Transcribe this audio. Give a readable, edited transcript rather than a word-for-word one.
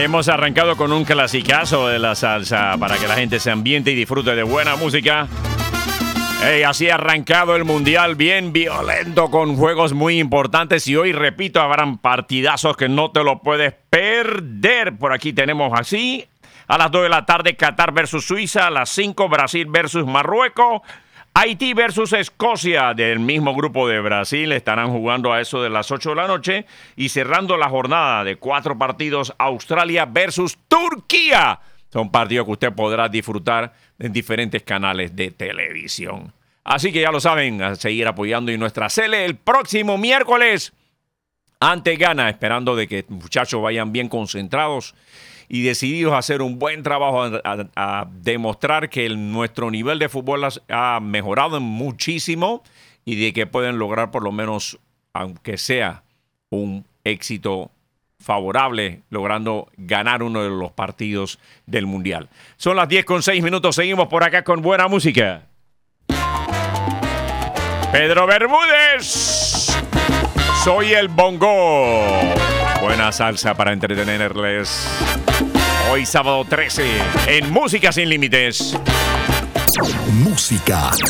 Hemos arrancado con un clasicazo de la salsa para que la gente se ambiente y disfrute de buena música. Así ha arrancado el Mundial bien violento con juegos muy importantes y hoy, repito, habrán partidazos que no te lo puedes perder. Por aquí tenemos así, a las 2 de la tarde, Qatar versus Suiza, a las 5, Brasil versus Marruecos, Haití versus Escocia, del mismo grupo de Brasil, estarán jugando a eso de las 8 de la noche y cerrando la jornada de 4 partidos, Australia versus Turquía. Son partidos que usted podrá disfrutar en diferentes canales de televisión. Así que ya lo saben, a seguir apoyando en nuestra Sele el próximo miércoles ante Ghana, esperando de que los muchachos vayan bien concentrados y decididos a hacer un buen trabajo, a demostrar que nuestro nivel de fútbol ha mejorado muchísimo y de que pueden lograr por lo menos, aunque sea un éxito favorable, logrando ganar uno de los partidos del Mundial. Son las 10:06, seguimos por acá con buena música. Pedro Bermúdez, soy el bongo. Buena salsa para entretenerles. Hoy sábado 13 en Música Sin Límites. Música